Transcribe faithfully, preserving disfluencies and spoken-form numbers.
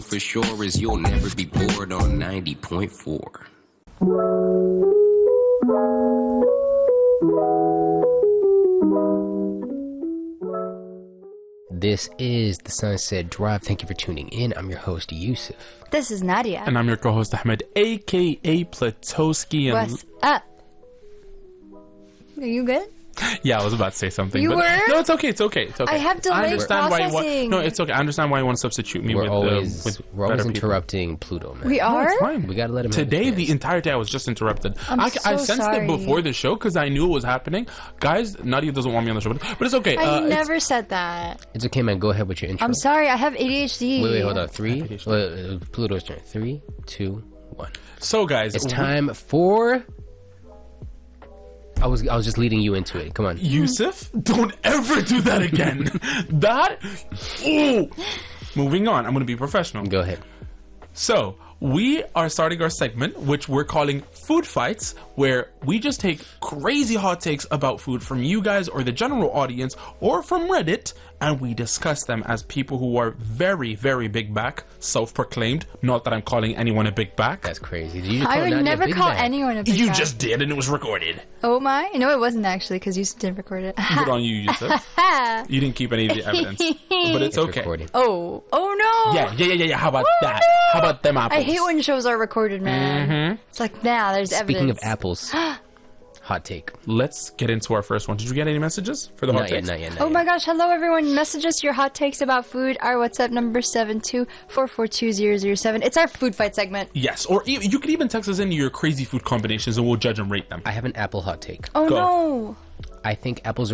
For sure is you'll never be bored on ninety point four. This is the Sunset Drive. Thank you for tuning in. I'm your host, Yusuf. This is Nadia. And I'm your co-host, Ahmed, a k a. Platowski. And What's up? Are you good? Yeah, I was about to say something. You but were? No, it's okay. It's okay. It's okay. I have delayed I understand why you want. processing. No, it's okay. I understand why you want to substitute me We're with. always, uh, with we're always better people. interrupting Pluto, man. We No, are? it's fine. We gotta let him have Today, his the chance. entire day, I was just interrupted. I'm I, so I sensed sorry. it before the show because I knew it was happening. Guys, Nadia doesn't want me on the show, but, but it's okay. I uh, it's- never said that. It's okay, man. Go ahead with your intro. I'm sorry, I have A D H D. Wait, wait, hold on. Three. A D H D. Wait, uh, Pluto's turn. Three, two, one. So, guys, It's we- time for. I was, I was just leading you into it. Come on. Yusuf, don't ever do that again. That. Ooh. Moving on. I'm going to be professional. Go ahead. So, we are starting our segment, which we're calling Food Fights, where we just take crazy hot takes about food from you guys or the general audience or from Reddit, and we discuss them as people who are very, very big back, self-proclaimed. Not that I'm calling anyone a big back. That's crazy. Did you just I call would Nadia never Big call Bag? anyone a big You guy. just did, and it was recorded. Oh my? No, it wasn't actually, because you didn't record it. Good on you, Yusuf. You didn't keep any of the evidence, but it's It's okay. recording. Oh. Oh no! Yeah, yeah, yeah, yeah, yeah. How about Oh, that? no! How about them apples? I hate when shows are recorded, man. Mm-hmm. It's like, nah, there's Speaking evidence. of apples, hot take. Let's get into our first one. Did you get any messages for the hot Not yet, takes? not yet, not Oh yet. my gosh, hello everyone. Message us your hot takes about food. Our WhatsApp number seven two four four two zero zero seven. It's our food fight segment. Yes, or e- you could even text us in your crazy food combinations and we'll judge and rate them. I have an apple hot take. Oh Go. no. I think apples